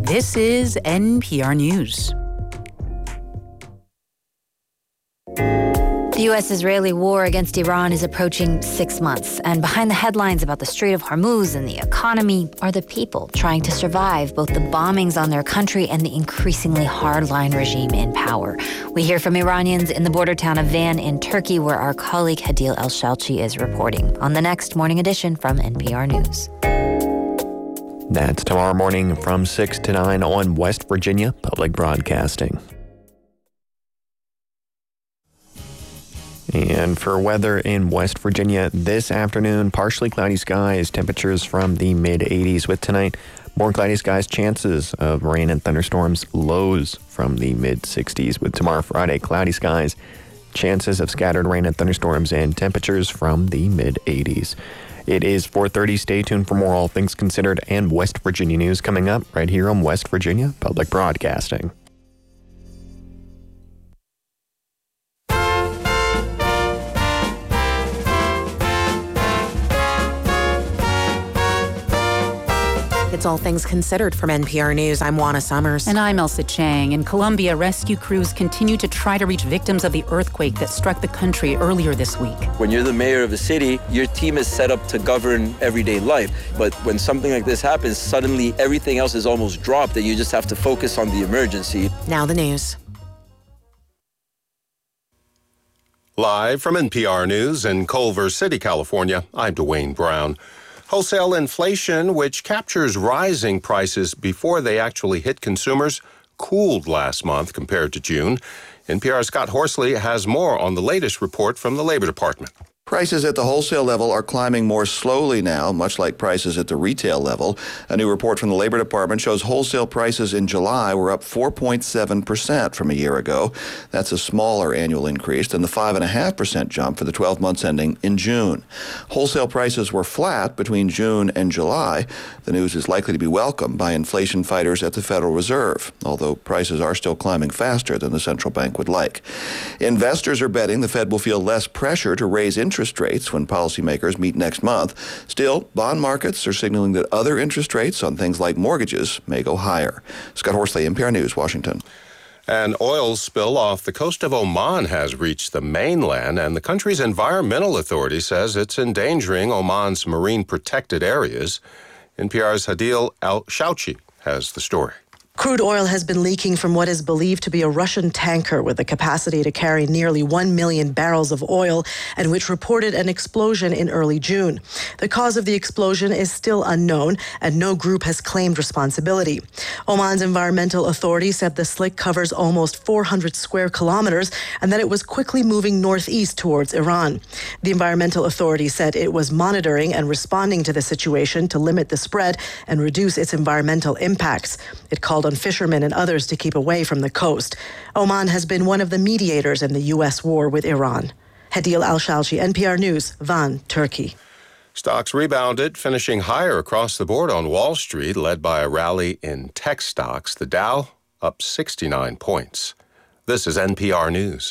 This is NPR News. The U.S.-Israeli war against Iran is approaching 6 months, and behind the headlines about the Strait of Hormuz and the economy are the people trying to survive both the bombings on their country and the increasingly hardline regime in power. We hear from Iranians in the border town of Van in Turkey, where our colleague Hadeel El-Shalchi is reporting on the next Morning Edition from NPR News. That's tomorrow morning from 6 to 9 on West Virginia Public Broadcasting. And for weather in West Virginia this afternoon, partially cloudy skies, temperatures from the mid-80s with tonight. More cloudy skies, chances of rain and thunderstorms, lows from the mid-60s with tomorrow Friday, cloudy skies, chances of scattered rain and thunderstorms and temperatures from the mid-80s. It is 4:30. Stay tuned for more All Things Considered and West Virginia news coming up right here on West Virginia Public Broadcasting. It's All Things Considered from NPR News. I'm Juana Summers. And I'm Elsa Chang. In Colombia, rescue crews continue to try to reach victims of the earthquake that struck the country earlier this week. When you're the mayor of a city, your team is set up to govern everyday life. But when something like this happens, suddenly everything else is almost dropped and you just have to focus on the emergency. Now the news. Live from NPR News in Culver City, California, I'm Dwayne Brown. Wholesale inflation, which captures rising prices before they actually hit consumers, cooled last month compared to June. NPR's Scott Horsley has more on the latest report from the Labor Department. Prices at the wholesale level are climbing more slowly now, much like prices at the retail level. A new report from the Labor Department shows wholesale prices in July were up 4.7% from a year ago. That's a smaller annual increase than the 5.5% jump for the 12 months ending in June. Wholesale prices were flat between June and July. The news is likely to be welcomed by inflation fighters at the Federal Reserve, although prices are still climbing faster than the central bank would like. Investors are betting the Fed will feel less pressure to raise interest rates when policymakers meet next month. Still, bond markets are signaling that other interest rates on things like mortgages may go higher. Scott Horsley, NPR News, Washington. An oil spill off the coast of Oman has reached the mainland, and the country's environmental authority says it's endangering Oman's marine protected areas. NPR's Hadeel El-Shalchi has the story. Crude oil has been leaking from what is believed to be a Russian tanker with the capacity to carry nearly 1 million barrels of oil, and which reported an explosion in early June. The cause of the explosion is still unknown, and no group has claimed responsibility. Oman's environmental authority said the slick covers almost 400 square kilometers and that it was quickly moving northeast towards Iran. The environmental authority said it was monitoring and responding to the situation to limit the spread and reduce its environmental impacts. It called on fishermen and others to keep away from the coast. Oman has been one of the mediators in the U.S. war with Iran. Hadeel El-Shalchi, NPR News, Van, Turkey. Stocks rebounded, finishing higher across the board on Wall Street, led by a rally in tech stocks. The Dow up 69 points. This is NPR News.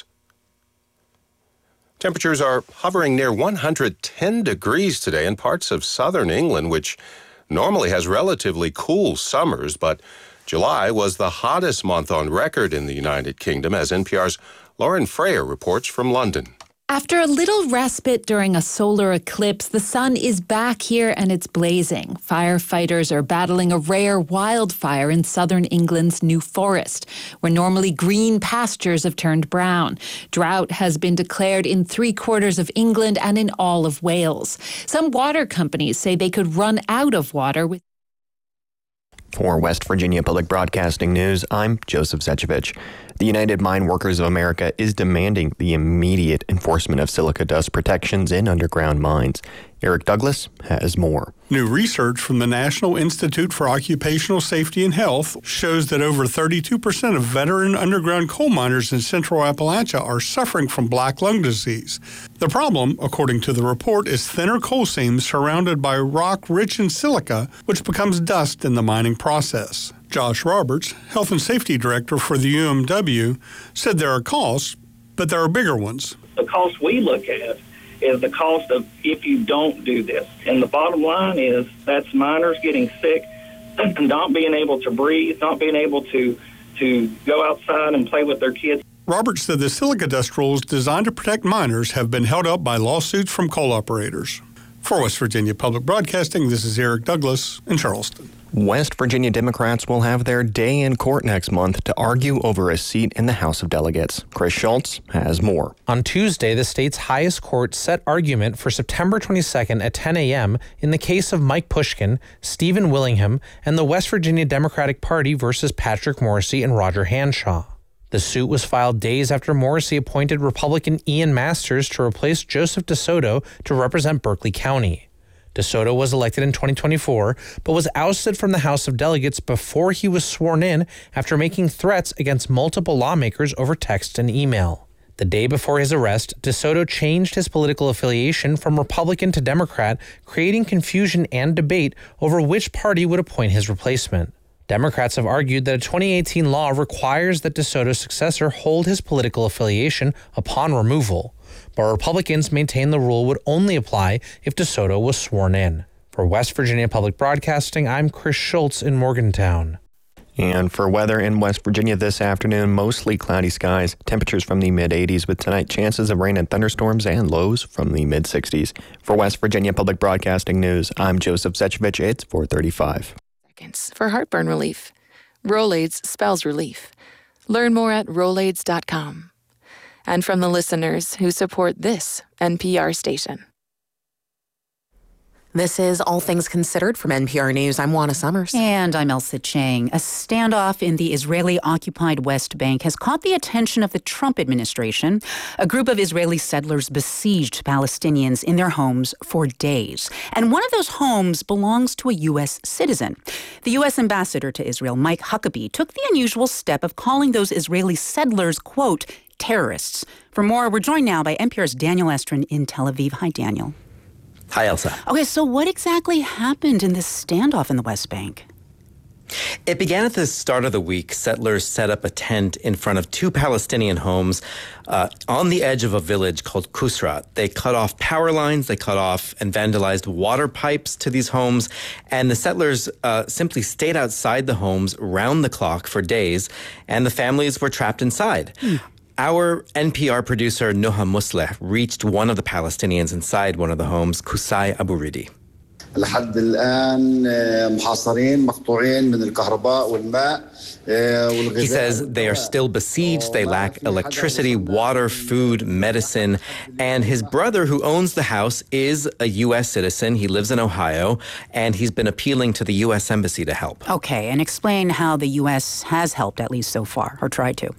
Temperatures are hovering near 110 degrees today in parts of southern England, which normally has relatively cool summers, but July was the hottest month on record in the United Kingdom, as NPR's Lauren Freyer reports from London. After a little respite during a solar eclipse, the sun is back here and it's blazing. Firefighters are battling a rare wildfire in southern England's New Forest, where normally green pastures have turned brown. Drought has been declared in 3/4 of England and in all of Wales. Some water companies say they could run out of water with. For West Virginia Public Broadcasting News, I'm Joseph Zechevich. The United Mine Workers of America is demanding the immediate enforcement of silica dust protections in underground mines. Eric Douglas has more. New research from the National Institute for Occupational Safety and Health shows that over 32% of veteran underground coal miners in central Appalachia are suffering from black lung disease. The problem, according to the report, is thinner coal seams surrounded by rock rich in silica, which becomes dust in the mining process. Josh Roberts, Health and Safety Director for the UMW, said there are costs, but there are bigger ones. The cost we look at is the cost of if you don't do this. And the bottom line is that's miners getting sick, not being able to breathe, not being able to go outside and play with their kids. Roberts said the silica dust rules designed to protect miners have been held up by lawsuits from coal operators. For West Virginia Public Broadcasting, this is Eric Douglas in Charleston. West Virginia Democrats will have their day in court next month to argue over a seat in the House of Delegates. Chris Schultz has more. On Tuesday, the state's highest court set argument for September 22nd at 10 a.m. in the case of Mike Pushkin, Stephen Willingham, and the West Virginia Democratic Party versus Patrick Morrisey and Roger Hanshaw. The suit was filed days after Morrisey appointed Republican Ian Masters to replace Joseph DeSoto to represent Berkeley County. DeSoto was elected in 2024, but was ousted from the House of Delegates before he was sworn in after making threats against multiple lawmakers over text and email. The day before his arrest, DeSoto changed his political affiliation from Republican to Democrat, creating confusion and debate over which party would appoint his replacement. Democrats have argued that a 2018 law requires that DeSoto's successor hold his political affiliation upon removal, but Republicans maintain the rule would only apply if DeSoto was sworn in. For West Virginia Public Broadcasting, I'm Chris Schultz in Morgantown. And for weather in West Virginia this afternoon, mostly cloudy skies, temperatures from the mid-80s with tonight chances of rain and thunderstorms and lows from the mid-60s. For West Virginia Public Broadcasting News, I'm Joseph Zechevich. It's 4:35. For heartburn relief. Rolaids spells relief. Learn more at Rolaids.com. And from the listeners who support this NPR station. This is All Things Considered from NPR News. I'm Juana Summers. And I'm Elsa Chang. A standoff in the Israeli-occupied West Bank has caught the attention of the Trump administration. A group of Israeli settlers besieged Palestinians in their homes for days. And one of those homes belongs to a U.S. citizen. The U.S. ambassador to Israel, Mike Huckabee, took the unusual step of calling those Israeli settlers, quote, terrorists. For more, we're joined now by NPR's Daniel Estrin in Tel Aviv. Hi, Daniel. Hi, Elsa. Okay, so what exactly happened in this standoff in the West Bank? It began at the start of the week. Settlers set up a tent in front of two Palestinian homes on the edge of a village called Kusrat. They cut off power lines, they cut off and vandalized water pipes to these homes, and the settlers simply stayed outside the homes round the clock for days, and the families were trapped inside. Our NPR producer, Noha Musleh, reached one of the Palestinians inside one of the homes, Kusai Abu Ridi. لحد الآن محاصرين مقطوعين من الكهرباء والماء. He says they are still besieged, they lack electricity, water, food, medicine, and his brother who owns the house is a U.S. citizen. He lives in Ohio, and he's been appealing to the U.S. Embassy to help. Okay, and explain how the U.S. has helped, at least so far, or tried to.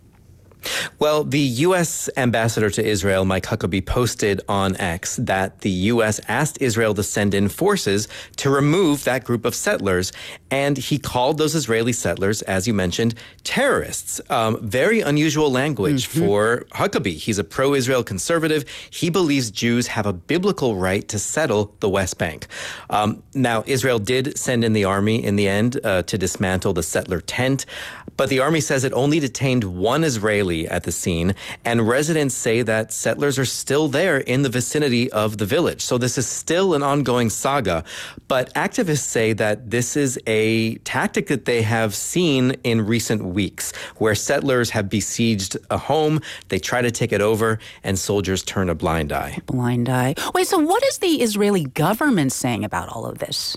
Well, the U.S. ambassador to Israel, Mike Huckabee, posted on X that the U.S. asked Israel to send in forces to remove that group of settlers, and he called those Israeli settlers, as you mentioned, terrorists. Very unusual language for Huckabee. He's a pro-Israel conservative. He believes Jews have a biblical right to settle the West Bank. Now, Israel did send in the army in the end to dismantle the settler tent, but the army says it only detained one Israeli at the scene, and residents say that settlers are still there in the vicinity of the village. So this is still an ongoing saga, but activists say that this is a tactic that they have seen in recent weeks, where settlers have besieged a home, they try to take it over, and soldiers turn a blind eye. Blind eye. Wait, so what is the Israeli government saying about all of this?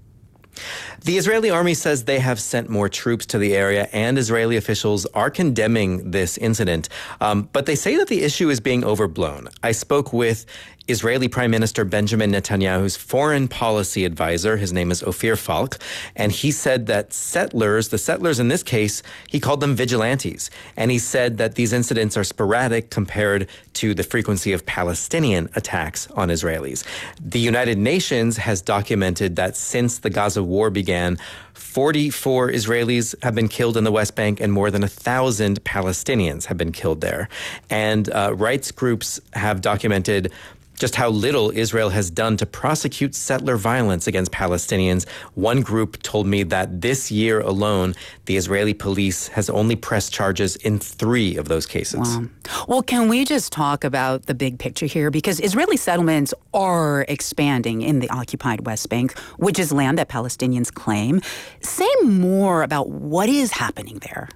The Israeli army says they have sent more troops to the area, and Israeli officials are condemning this incident. But they say that the issue is being overblown. I spoke with Israeli Prime Minister Benjamin Netanyahu's foreign policy advisor. His name is Ophir Falk. And he said that the settlers in this case, he called them vigilantes. And he said that these incidents are sporadic compared to the frequency of Palestinian attacks on Israelis. The United Nations has documented that since the Gaza war began, 44 Israelis have been killed in the West Bank and more than 1,000 Palestinians have been killed there. And rights groups have documented just how little Israel has done to prosecute settler violence against Palestinians. One group told me that this year alone, the Israeli police has only pressed charges in 3 of those cases. Wow. Well, can we just talk about the big picture here? Because Israeli settlements are expanding in the occupied West Bank, which is land that Palestinians claim. Say more about what is happening there.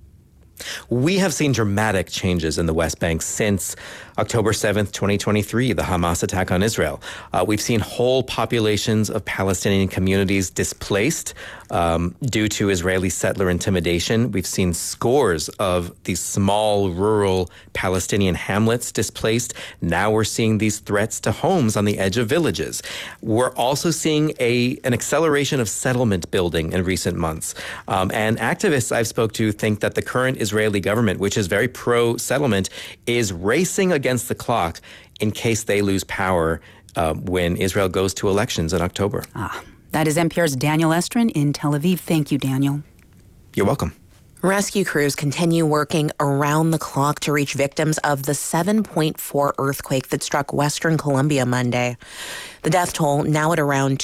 We have seen dramatic changes in the West Bank since October 7th, 2023, the Hamas attack on Israel. We've seen whole populations of Palestinian communities displaced due to Israeli settler intimidation. We've seen scores of these small rural Palestinian hamlets displaced. Now we're seeing these threats to homes on the edge of villages. We're also seeing an acceleration of settlement building in recent months. And activists I've spoke to think that the current Israeli government, which is very pro-settlement, is racing against the clock in case they lose power when Israel goes to elections in October. That is NPR's Daniel Estrin in Tel Aviv. Thank you, Daniel. You're welcome. Rescue crews continue working around the clock to reach victims of the 7.4 earthquake that struck Western Colombia Monday. The death toll, now at around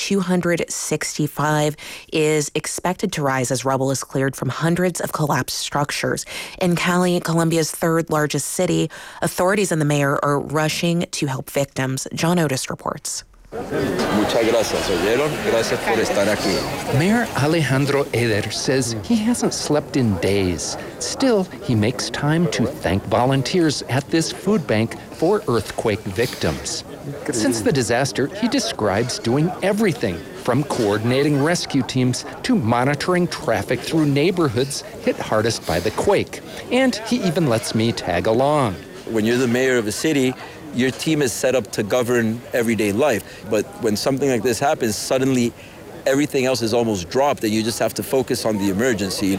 265, is expected to rise as rubble is cleared from hundreds of collapsed structures. In Cali, Colombia's 3rd largest city, authorities and the mayor are rushing to help victims. John Otis reports. Muchas gracias, ¿oyeron? Gracias por estar aquí. Mayor Alejandro Eder says he hasn't slept in days. Still, he makes time to thank volunteers at this food bank for earthquake victims. Since the disaster, he describes doing everything from coordinating rescue teams to monitoring traffic through neighborhoods hit hardest by the quake. And he even lets me tag along. When you're the mayor of a city, your team is set up to govern everyday life. But when something like this happens, suddenly everything else is almost dropped, that you just have to focus on the emergency.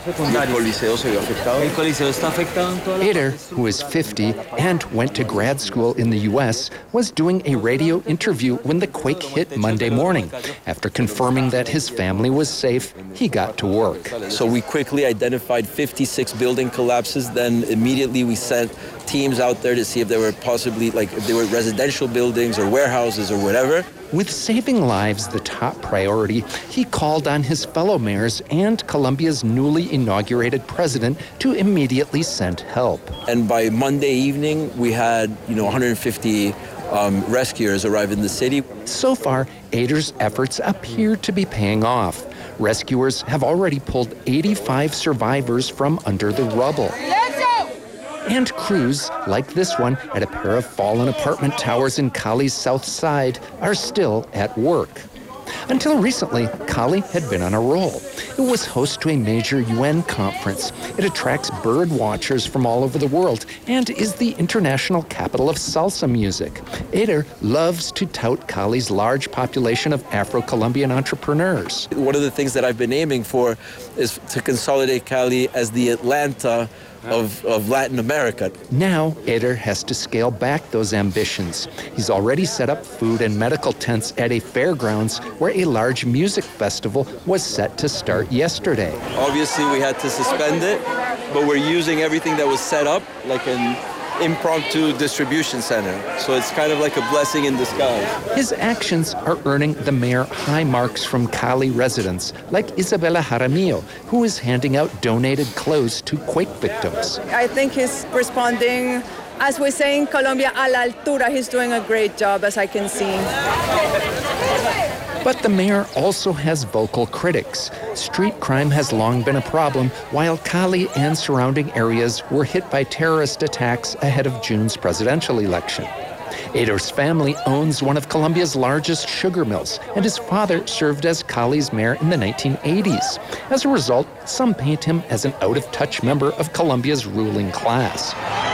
Eder, who is 50 and went to grad school in the U.S., was doing a radio interview when the quake hit Monday morning. After confirming that his family was safe, he got to work. So we quickly identified 56 building collapses. Then immediately we sent teams out there to see if there were possibly, if there were residential buildings or warehouses or whatever. With saving lives the top priority, he called on his fellow mayors and Colombia's newly inaugurated president to immediately send help. And by Monday evening, we had, 150 rescuers arrive in the city. So far, Eder's efforts appear to be paying off. Rescuers have already pulled 85 survivors from under the rubble. And crews, like this one at a pair of fallen apartment towers in Cali's south side, are still at work. Until recently, Cali had been on a roll. It was host to a major UN conference. It attracts bird watchers from all over the world and is the international capital of salsa music. Eder loves to tout Cali's large population of Afro-Colombian entrepreneurs. One of the things that I've been aiming for is to consolidate Cali as the Atlanta of Latin America. Now, Eder has to scale back those ambitions. He's already set up food and medical tents at a fairgrounds where a large music festival was set to start yesterday. Obviously, we had to suspend it, but we're using everything that was set up like an impromptu distribution center. So it's kind of like a blessing in disguise. His actions are earning the mayor high marks from Cali residents, like Isabella Jaramillo, who is handing out donated clothes to quake victims. I think he's responding, as we say in Colombia, a la altura. He's doing a great job, as I can see. But the mayor also has vocal critics. Street crime has long been a problem, while Cali and surrounding areas were hit by terrorist attacks ahead of June's presidential election. Eder's family owns one of Colombia's largest sugar mills, and his father served as Cali's mayor in the 1980s. As a result, some paint him as an out-of-touch member of Colombia's ruling class.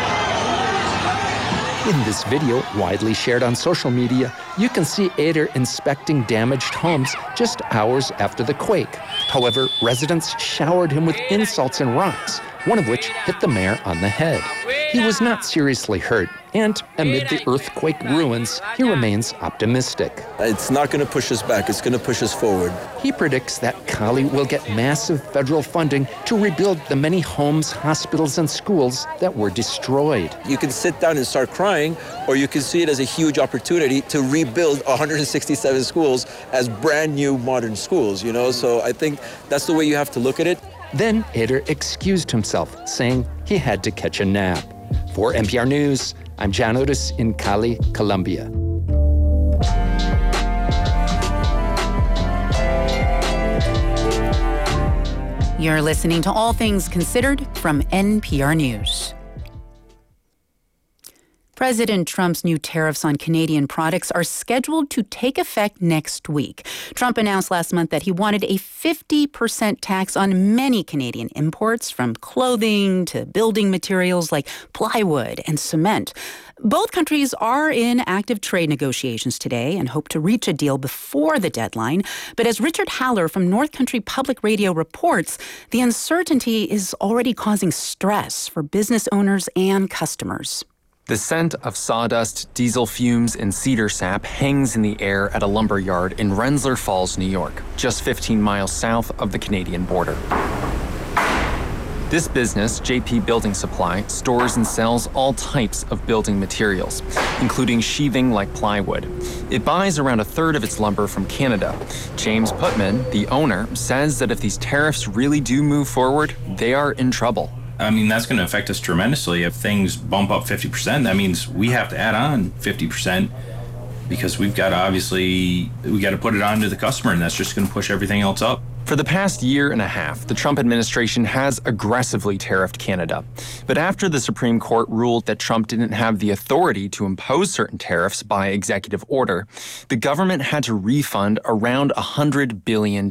In this video, widely shared on social media, you can see Eder inspecting damaged homes just hours after the quake. However, residents showered him with insults and rocks, one of which hit the mayor on the head. He was not seriously hurt. And amid the earthquake ruins, he remains optimistic. It's not going to push us back. It's going to push us forward. He predicts that Cali will get massive federal funding to rebuild the many homes, hospitals, and schools that were destroyed. You can sit down and start crying, or you can see it as a huge opportunity to rebuild 167 schools as brand new modern schools, So I think that's the way you have to look at it. Then Eder excused himself, saying he had to catch a nap. For NPR News, I'm John Otis in Cali, Colombia. You're listening to All Things Considered from NPR News. President Trump's new tariffs on Canadian products are scheduled to take effect next week. Trump announced last month that he wanted a 50% tax on many Canadian imports, from clothing to building materials like plywood and cement. Both countries are in active trade negotiations today and hope to reach a deal before the deadline. But as Richard Haller from North Country Public Radio reports, the uncertainty is already causing stress for business owners and customers. The scent of sawdust, diesel fumes, and cedar sap hangs in the air at a lumber yard in Rensselaer Falls, New York, just 15 miles south of the Canadian border. This business, JP Building Supply, stores and sells all types of building materials, including sheathing like plywood. It buys around a third of its lumber from Canada. James Putman, the owner, says that if these tariffs really do move forward, they are in trouble. I mean, that's going to affect us tremendously. If things bump up 50%, that means we have to add on 50% because we've got to put it on to the customer, and that's just going to push everything else up. For the past year and a half, the Trump administration has aggressively tariffed Canada. But after the Supreme Court ruled that Trump didn't have the authority to impose certain tariffs by executive order, the government had to refund around $100 billion.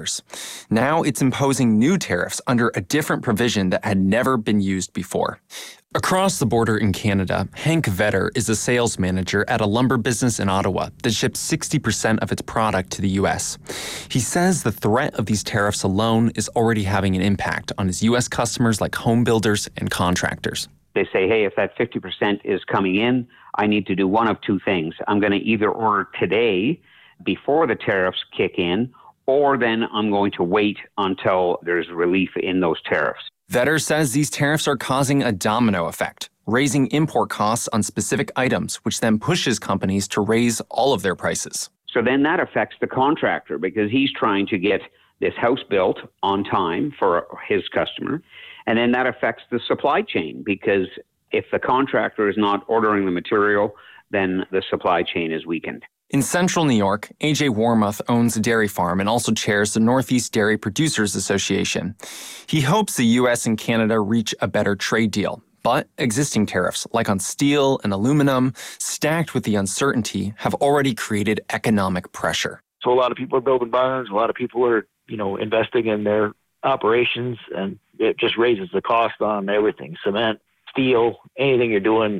Now it's imposing new tariffs under a different provision that had never been used before. Across the border in Canada, Hank Vetter is a sales manager at a lumber business in Ottawa that ships 60% of its product to the U.S. He says the threat of these tariffs alone is already having an impact on his U.S. customers like home builders and contractors. They say, hey, if that 50% is coming in, I need to do one of two things. I'm going to either order today before the tariffs kick in, or then I'm going to wait until there's relief in those tariffs. Vetter says these tariffs are causing a domino effect, raising import costs on specific items, which then pushes companies to raise all of their prices. So then that affects the contractor because he's trying to get this house built on time for his customer. And then that affects the supply chain because if the contractor is not ordering the material, then the supply chain is weakened. In central New York, A.J. Warmoth owns a dairy farm and also chairs the Northeast Dairy Producers Association. He hopes the U.S. and Canada reach a better trade deal, but existing tariffs, like on steel and aluminum, stacked with the uncertainty, have already created economic pressure. So a lot of people are building barns, a lot of people are, investing in their operations, and it just raises the cost on everything, cement, steel, anything you're doing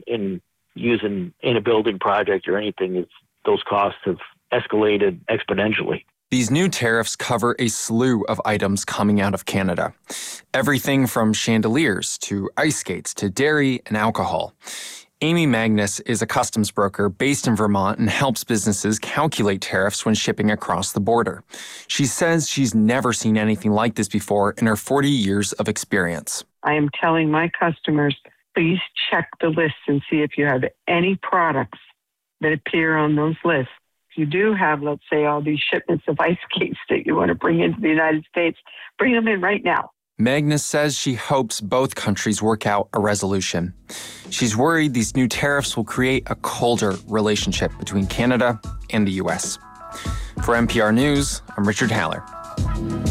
using in a building project or anything, those costs have escalated exponentially. These new tariffs cover a slew of items coming out of Canada. Everything from chandeliers to ice skates to dairy and alcohol. Amy Magnus is a customs broker based in Vermont and helps businesses calculate tariffs when shipping across the border. She says she's never seen anything like this before in her 40 years of experience. I am telling my customers, please check the lists and see if you have any products that appear on those lists. If you do have, let's say, all these shipments of ice skates that you want to bring into the United States, bring them in right now. Magnus says she hopes both countries work out a resolution. She's worried these new tariffs will create a colder relationship between Canada and the U.S. For NPR News, I'm Richard Haller.